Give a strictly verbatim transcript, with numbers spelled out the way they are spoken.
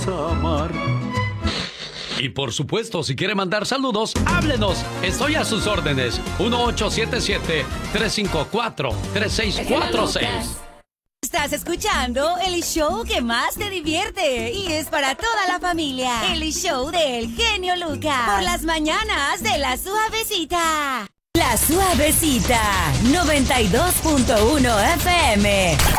amar. Y por supuesto, si quiere mandar saludos, háblenos. Estoy a sus órdenes. uno ocho siete siete, tres cinco cuatro, tres seis cuatro seis. Estás escuchando el show que más te divierte y es para toda la familia. El show del genio Lucas. Por las mañanas de La Suavecita. La Suavecita, noventa y dos punto uno F M.